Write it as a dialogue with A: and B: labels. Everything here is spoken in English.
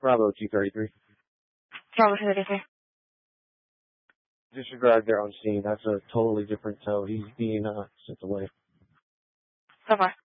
A: Bravo 233.
B: Bravo 233.
A: Disregard their own scene. That's a totally different tow. He's being sent away.
B: So far.